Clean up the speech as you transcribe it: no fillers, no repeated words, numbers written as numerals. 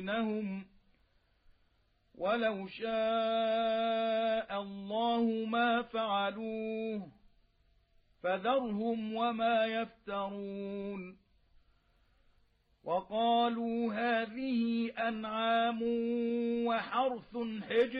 بينهم ولو شاء الله ما فعلوه فذرهم وما يفترون وقالوا هذه أنعام وحرث حجر